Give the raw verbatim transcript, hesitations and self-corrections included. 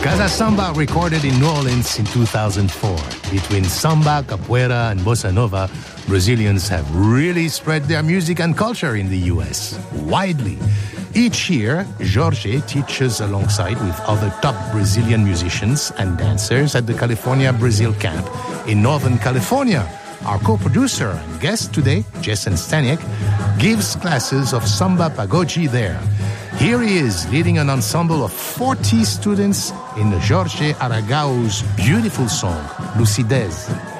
Casa Samba recorded in New Orleans in two thousand four. Between samba, capoeira, and bossa nova, Brazilians have really spread their music and culture in the U S widely. Each year, Jorge teaches alongside with other top Brazilian musicians and dancers at the California Brazil Camp in Northern California. Our co-producer and guest today, Jason Staniek, gives classes of samba pagode there. Here he is, leading an ensemble of forty students in Jorge Aragao's beautiful song, Lucidez.